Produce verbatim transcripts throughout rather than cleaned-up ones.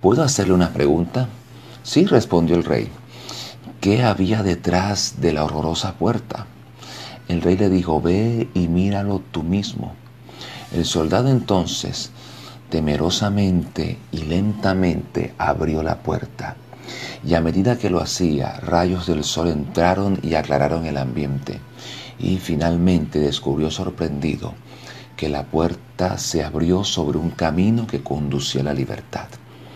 ¿puedo hacerle una pregunta? Sí, respondió el rey. ¿Qué había detrás de la horrorosa puerta? El rey le dijo, ve y míralo tú mismo. El soldado entonces, temerosamente y lentamente, abrió la puerta. Y a medida que lo hacía, rayos del sol entraron y aclararon el ambiente. Y finalmente descubrió sorprendido que la puerta se abrió sobre un camino que conducía a la libertad.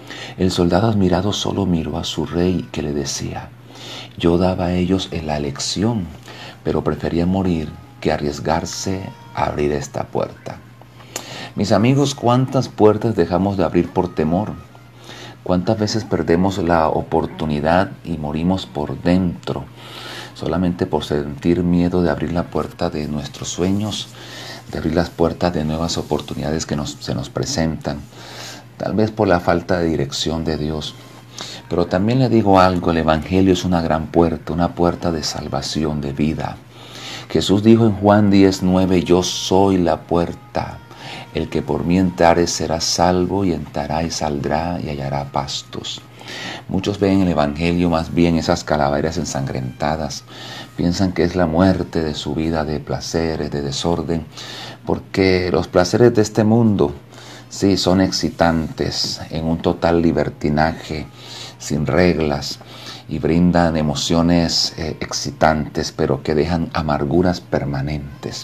El soldado admirado solo miró a su rey que le decía, yo daba a ellos la lección, pero prefería morir que arriesgarse a abrir esta puerta. Mis amigos, ¿cuántas puertas dejamos de abrir por temor? ¿Cuántas veces perdemos la oportunidad y morimos por dentro, solamente por sentir miedo de abrir la puerta de nuestros sueños, de abrir las puertas de nuevas oportunidades que nos, se nos presentan, tal vez por la falta de dirección de Dios? Pero también le digo algo, el Evangelio es una gran puerta, una puerta de salvación, de vida. Jesús dijo en Juan diez nueve, yo soy la puerta. El que por mí entrare será salvo y entrará y saldrá y hallará pastos. Muchos ven el Evangelio más bien esas calaveras ensangrentadas. Piensan que es la muerte de su vida de placeres, de desorden, porque los placeres de este mundo, sí, son excitantes, en un total libertinaje, sin reglas, y brindan emociones eh, excitantes, pero que dejan amarguras permanentes.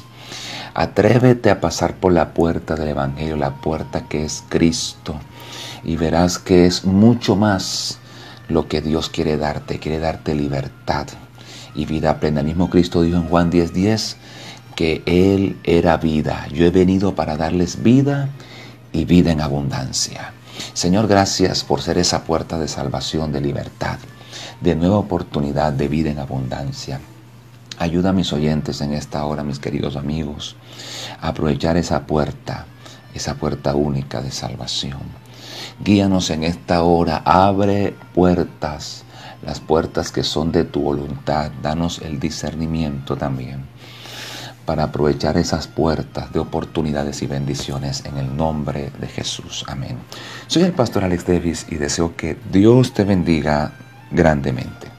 Atrévete a pasar por la puerta del Evangelio, la puerta que es Cristo, y verás que es mucho más lo que Dios quiere darte. Quiere darte libertad y vida plena. El mismo Cristo dijo en Juan diez diez que Él era vida. Yo he venido para darles vida y vida en abundancia. Señor, gracias por ser esa puerta de salvación, de libertad, de nueva oportunidad, de vida en abundancia. Ayuda a mis oyentes en esta hora, mis queridos amigos, a aprovechar esa puerta, esa puerta única de salvación. Guíanos en esta hora, abre puertas, las puertas que son de tu voluntad. Danos el discernimiento también para aprovechar esas puertas de oportunidades y bendiciones en el nombre de Jesús. Amén. Soy el pastor Alex Davis y deseo que Dios te bendiga grandemente.